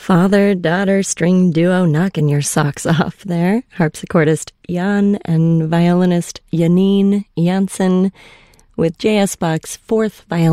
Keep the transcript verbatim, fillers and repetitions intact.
Father-daughter string duo knocking your socks off there. Harpsichordist Jan and violinist Janine Janssen with J S. Bach's Fourth Violin